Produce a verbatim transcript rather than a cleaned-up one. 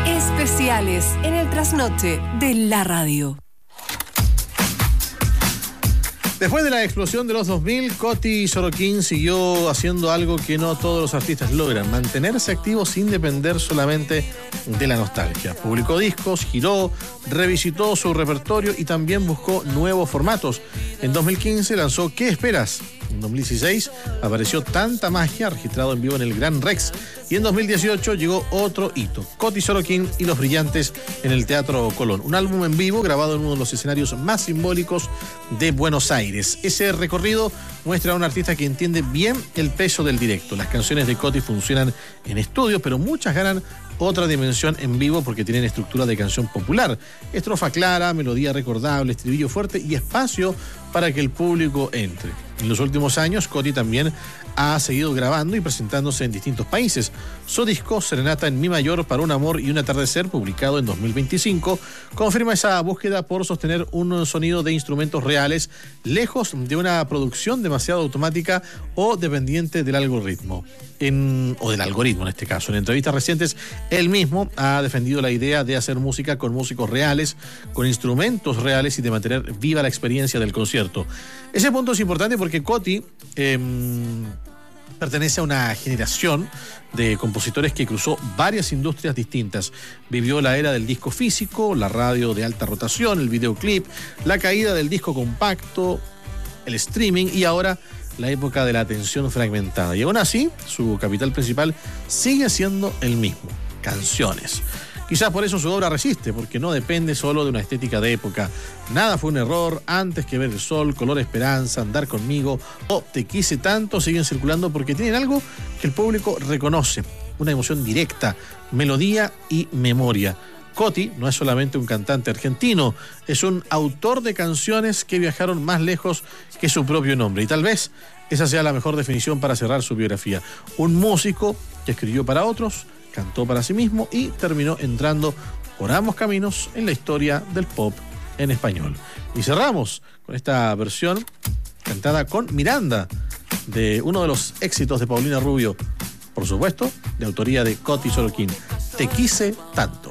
Especiales en el trasnoche de la radio. Después de la explosión de los dos mil, Coti Sorokin siguió haciendo algo que no todos los artistas logran: mantenerse activos sin depender solamente de la nostalgia. Publicó discos, giró, revisitó su repertorio y también buscó nuevos formatos. En dos mil quince lanzó ¿Qué esperas? En dos mil dieciséis apareció Tanta Magia, registrado en vivo en el Gran Rex. Y en dos mil dieciocho llegó otro hito: Coti Sorokin y Los Brillantes en el Teatro Colón. Un álbum en vivo grabado en uno de los escenarios más simbólicos de Buenos Aires. Ese recorrido muestra a un artista que entiende bien el peso del directo. Las canciones de Coti funcionan en estudio, pero muchas ganan otra dimensión en vivo porque tienen estructura de canción popular. Estrofa clara, melodía recordable, estribillo fuerte y espacio para que el público entre. En los últimos años, Coti también ha seguido grabando y presentándose en distintos países. Su disco Serenata en Mi Mayor para un amor y un atardecer, publicado en dos mil veinticinco, confirma esa búsqueda por sostener un sonido de instrumentos reales, lejos de una producción demasiado automática o dependiente del algoritmo. En, o del algoritmo en este caso. En entrevistas recientes, él mismo ha defendido la idea de hacer música con músicos reales, con instrumentos reales y de mantener viva la experiencia del concierto. Ese punto es importante porque Coti eh, pertenece a una generación de compositores que cruzó varias industrias distintas. Vivió la era del disco físico, la radio de alta rotación, el videoclip, la caída del disco compacto, el streaming y ahora la época de la atención fragmentada. Y aún así, su capital principal sigue siendo el mismo: canciones. Quizás por eso su obra resiste, porque no depende solo de una estética de época. Nada fue un error, Antes que ver el sol, Color Esperanza, Andar conmigo o Te quise tanto siguen circulando porque tienen algo que el público reconoce: una emoción directa, melodía y memoria. Coti no es solamente un cantante argentino, es un autor de canciones que viajaron más lejos que su propio nombre. Y tal vez esa sea la mejor definición para cerrar su biografía: un músico que escribió para otros, cantó para sí mismo y terminó entrando por ambos caminos en la historia del pop en español. Y cerramos con esta versión cantada con Miranda de uno de los éxitos de Paulina Rubio, por supuesto, de autoría de Coti Sorokin: Te quise tanto.